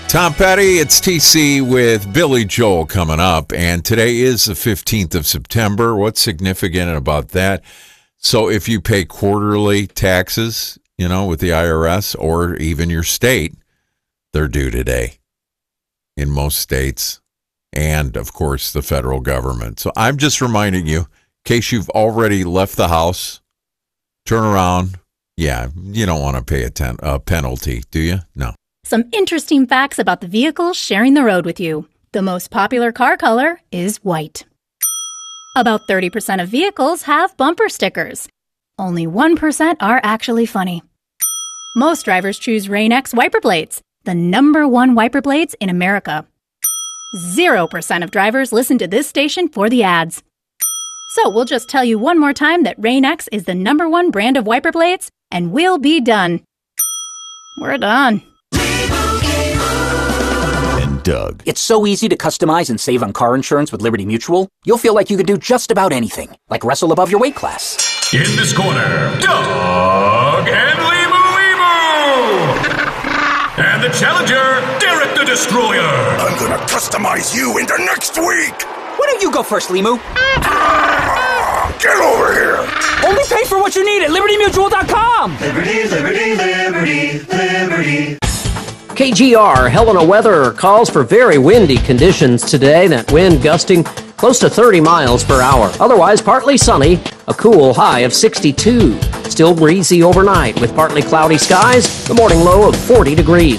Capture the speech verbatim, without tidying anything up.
Tom Petty, it's T C with Billy Joel coming up, and today is the fifteenth of September. What's significant about that? So if you pay quarterly taxes, you know, with the I R S or even your state, they're due today in most states and, of course, the federal government. So I'm just reminding you, in case you've already left the house, turn around. Yeah, you don't want to pay a, ten, a penalty, do you? No. Some interesting facts about the vehicles sharing the road with you. The most popular car color is white. About thirty percent of vehicles have bumper stickers. Only one percent are actually funny. Most drivers choose Rain-X wiper blades, the number one wiper blades in America. Zero percent of drivers listen to this station for the ads. So we'll just tell you one more time that Rain-X is the number one brand of wiper blades, and we'll be done. We're done. Doug. It's so easy to customize and save on car insurance with Liberty Mutual. You'll feel like you can do just about anything, like wrestle above your weight class. In this corner, Doug and Limu Limu! And the challenger, Derek the Destroyer! I'm gonna customize you into next week! Why don't you go first, Limu? Ah, get over here! Only pay for what you need at Liberty Mutual dot com! Liberty, Liberty, Liberty, Liberty. K G R Helena Weather calls for very windy conditions today. That wind gusting close to thirty miles per hour. Otherwise, partly sunny, a cool high of sixty-two. Still breezy overnight with partly cloudy skies, the morning low of forty degrees.